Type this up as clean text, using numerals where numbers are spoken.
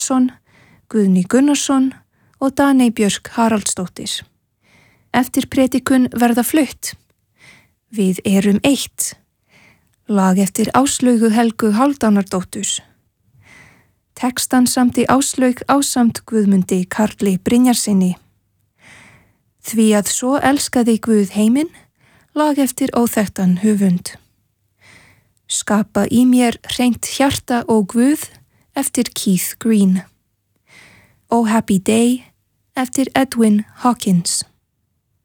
Guðni Gunnarsson og Daney Björk Haraldsdóttir. Eftir predikun verða flutt Við erum eitt, lag eftir Áslaugu Helgu Hálfdánardóttur. Textan samdi Áslaug ásamt Guðmundi Karli Brynjarsinni. Því að svo elskaði Guð heiminn, lag eftir óþekktan höfund. Skapa í mér hreint hjarta og Guð eftir Keith Green. Oh Happy Day eftir Edwin Hawkins.